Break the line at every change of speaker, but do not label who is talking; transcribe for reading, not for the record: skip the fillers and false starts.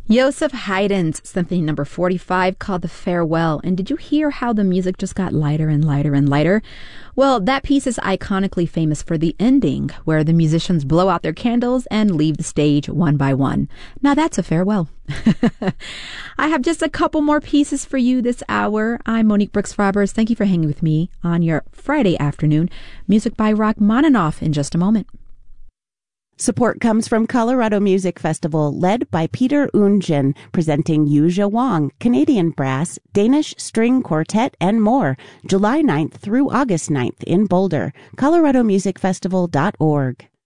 Joseph Haydn's Symphony Number 45 called The Farewell. And did you hear how the music just got lighter and lighter and lighter? Well, that piece is iconically famous for the ending, where the musicians blow out their candles and leave the stage one by one. Now that's a farewell. I have just a couple more pieces for you this hour. I'm Monique Brooks-Roberts. Thank you for hanging with me on your Friday afternoon. Music by Rachmaninoff in just a moment.
Support comes from Colorado Music Festival, led by Peter Oundjian, presenting Yuja Wang, Canadian Brass, Danish String Quartet, and more, July 9th through August 9th in Boulder. coloradomusicfestival.org.